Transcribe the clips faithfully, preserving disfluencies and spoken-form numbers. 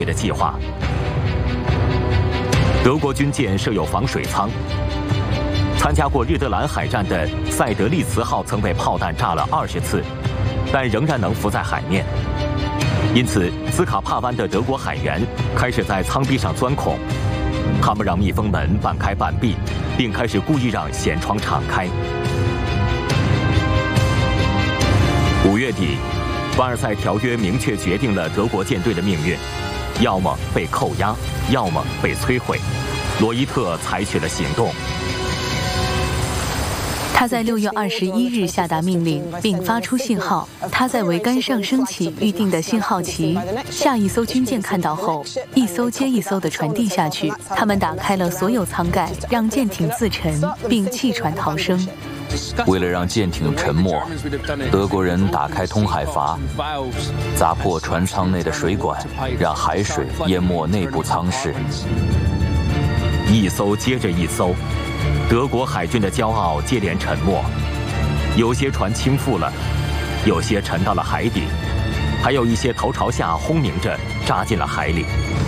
的计划。德国军舰设有防水舱。参加过日德兰海战的塞德利茨号曾被炮弹炸了二十次，但仍然能浮在海面。因此，斯卡帕湾的德国海员开始在舱壁上钻孔，他们让密封门半开半闭，并开始故意让舷窗敞开。五月底，凡尔赛条约明确决定了德国舰队的命运，要么被扣押，要么被摧毁。罗伊特采取了行动。 他在六月二十一日下达命令，并发出信号。他在桅杆上升起预定的信号旗，下一艘军舰看到后，一艘接一艘地传递下去。他们打开了所有舱盖，让舰艇自沉，并弃船逃生。 为了让舰艇沉没，德国人打开通海阀，砸破船舱内的水管，让海水淹没内部舱室。 一艘接着一艘。德国海军的骄傲接连沉没，有些船倾覆了，有些沉到了海底，还有一些头朝下轰鸣着扎进了海里。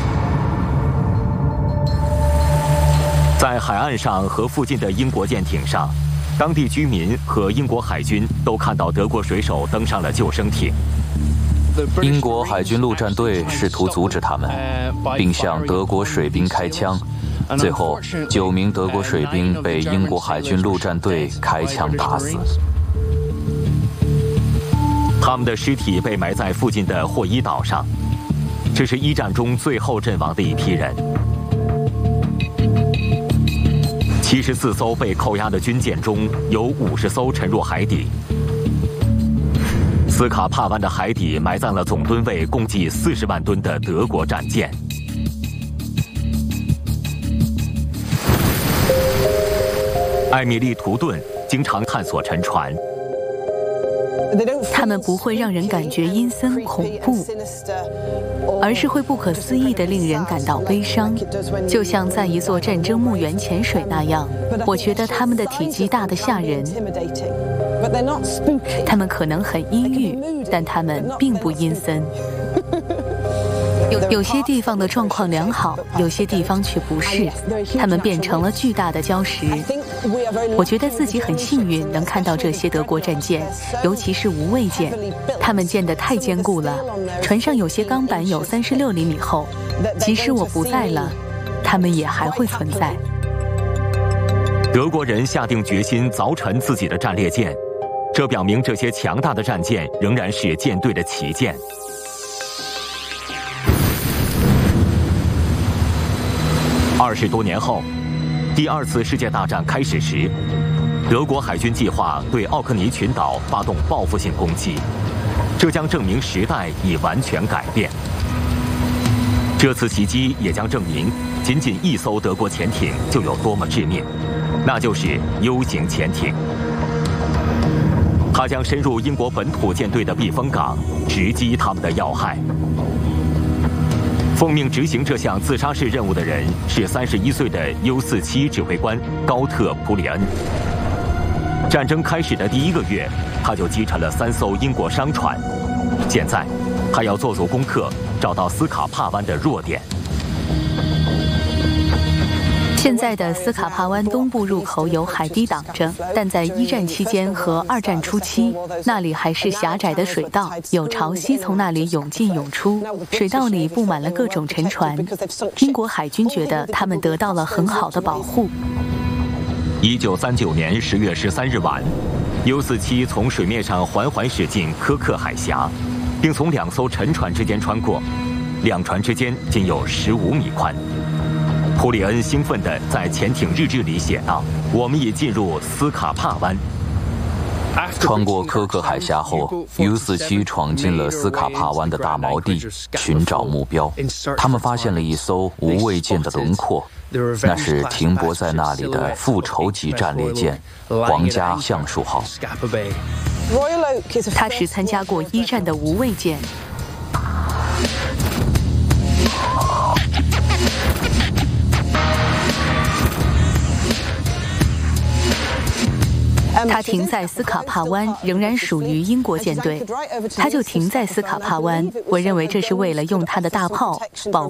在海岸上和附近的英国舰艇上，当地居民和英国海军都看到德国水手登上了救生艇。 英国海军陆战队试图阻止他们，并向德国水兵开枪。最后，九名德国水兵被英国海军陆战队开枪打死。 他们的尸体被埋在附近的霍伊岛上，这是一战中最后阵亡的一批人。七十四艘被扣押的军舰中有五十艘沉入海底。斯卡帕湾的海底埋葬了总吨位共计四十万吨的德国战舰。艾米丽·图顿经常探索沉船。 他们不会让人感觉阴森恐怖，而是会不可思议地令人感到悲伤，就像在一座战争墓园潜水那样。我觉得他们的体积大得吓人。他们可能很阴郁，但他们并不阴森。有些地方的状况良好，有些地方却不是，它们变成了巨大的礁石。我觉得自己很幸运能看到这些德国战舰，尤其是无畏舰，它们建得太坚固了，船上有些钢板有三十六厘米厚，即使我不在了，它们也还会存在。 德国人下定决心凿沉自己的战列舰，这表明这些强大的战舰仍然是舰队的旗舰。二十多年后，第二次世界大战开始时，德国海军计划对奥克尼群岛发动报复性攻击，这将证明时代已完全改变。这次袭击也将证明，仅仅一艘德国潜艇就有多么致命，那就是 U 型潜艇。它将深入英国本土舰队的避风港，直击他们的要害。奉命执行这项自杀式任务的人是三十一岁的 U 四七指挥官高特·普里恩。战争开始的第一个月，他就击沉了三艘英国商船。现在，他要做足功课，找到斯卡帕湾的弱点。 现在的斯卡帕湾东部入口有海堤挡着，但在一战期间和二战初期，那里还是狭窄的水道，有潮汐从那里涌进涌出，水道里布满了各种沉船。英国海军觉得他们得到了很好的保护。 一九三九年十月十三日晚 ，U 四七从水面上缓缓驶进科克海峡，并从两艘沉船之间穿过，两船之间仅有十五米宽。普里恩兴奋地在潜艇日志里写道：“我们已进入斯卡帕湾。” 穿过科克海峡后 ，U 四七闯进了斯卡帕湾的大锚地，寻找目标。他们发现了一艘无畏舰的轮廓，那是停泊在那里的复仇级战列舰“皇家橡树号”。 它是参加过一战的无畏舰。它停在斯卡帕湾，仍然属于英国舰队。它就停在斯卡帕湾，我认为这是为了用它的大炮保